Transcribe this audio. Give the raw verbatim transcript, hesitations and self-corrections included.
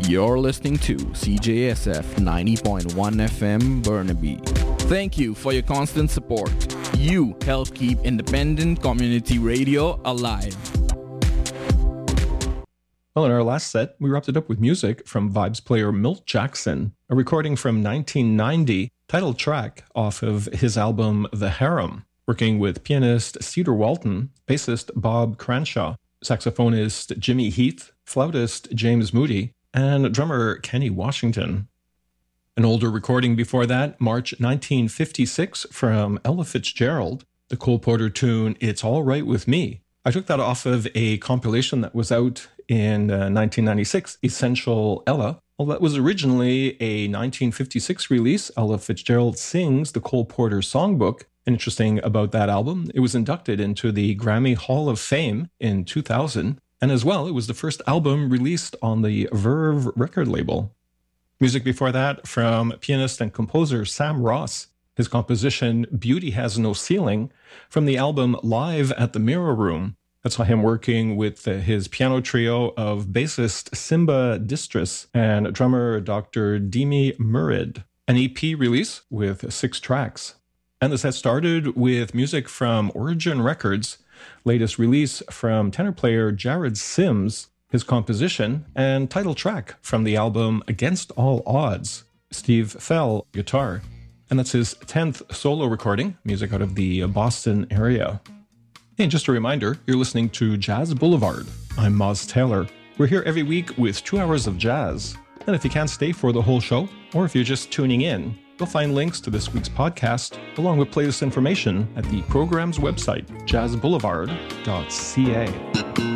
You're listening to C J S F ninety point one F M Burnaby. Thank you for your constant support. You help keep independent community radio alive. Well, in our last set, we wrapped it up with music from Vibes player Milt Jackson, a recording from nineteen ninety, title track off of his album The Harem, working with pianist Cedar Walton, bassist Bob Cranshaw, saxophonist Jimmy Heath, flautist James Moody, and drummer Kenny Washington. An older recording before that, March nineteen fifty-six, from Ella Fitzgerald, the Cole Porter tune It's All Right With Me. I took that off of a compilation that was out in uh, nineteen ninety-six, Essential Ella. Well, that was originally a nineteen fifty-six release. Ella Fitzgerald sings the Cole Porter Songbook. Interesting about that album, it was inducted into the Grammy Hall of Fame in two thousand, and as well, it was the first album released on the Verve record label. Music before that from pianist and composer Sam Ross, his composition Beauty Has No Ceiling, from the album Live at the Mirror Room. I saw him working with his piano trio of bassist Simba Distris and drummer Doctor Demi Murid. An E P release with six tracks. And the set started with music from Origin Records, latest release from tenor player Jared Sims, his composition and title track from the album Against All Odds, Steve Fell, guitar. And that's his tenth solo recording, music out of the Boston area. And just a reminder, you're listening to Jazz Boulevard. I'm Moz Taylor. We're here every week with two hours of jazz. And if you can't stay for the whole show, or if you're just tuning in, you'll find links to this week's podcast, along with playlist information at the program's website, jazz boulevard dot c a.